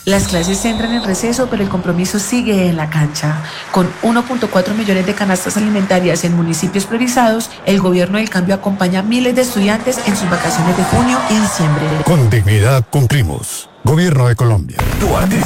Las clases entran en receso, pero el compromiso sigue en la cancha. Con 1.4 millones de canastas alimentarias en municipios priorizados, el gobierno del cambio acompaña a miles de estudiantes en sus vacaciones de junio y diciembre. Con dignidad cumplimos. Gobierno de Colombia.